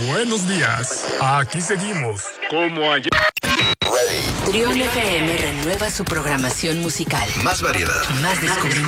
Buenos días. Aquí seguimos. Como ayer. Trión FM renueva su programación musical. Más variedad. Más descubrimiento.